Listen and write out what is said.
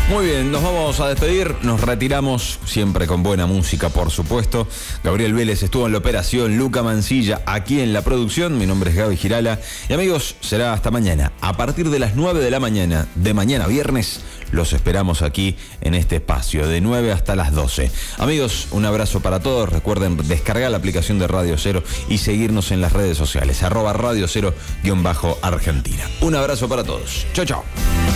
Muy bien, nos vamos a despedir, nos retiramos siempre con buena música, por supuesto. Gabriel Vélez estuvo en la operación, Luca Mancilla aquí en la producción, mi nombre es Gaby Girala y amigos, será hasta mañana. A partir de las 9 de la mañana, de mañana viernes, los esperamos aquí en este espacio, de 9 hasta las 12. Amigos, un abrazo para todos, recuerden descargar la aplicación de Radio Cero y seguirnos en las redes sociales, @Radio Cero_Argentina. Un abrazo para todos, chau chau.